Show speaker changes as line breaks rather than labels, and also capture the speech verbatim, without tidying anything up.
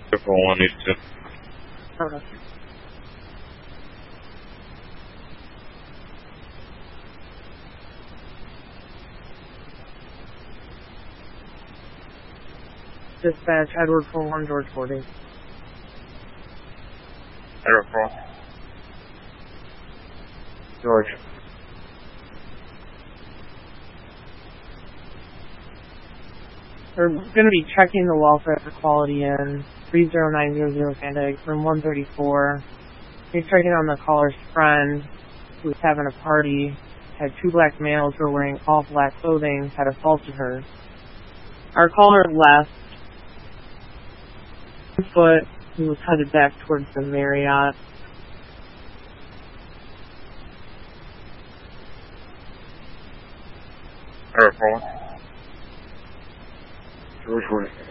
For one eight two.
Okay. Dispatch, Edward four one, George forty.
Edward four.
George.
We're going to be checking the welfare for Quality Inn, three zero nine zero zero Sandeg, room one thirty-four. He's checking on the caller's friend, who was having a party, had two black males who were wearing all black clothing, had assaulted her. Our caller left one foot. He was headed back towards the Marriott.
Edward four.
George forty.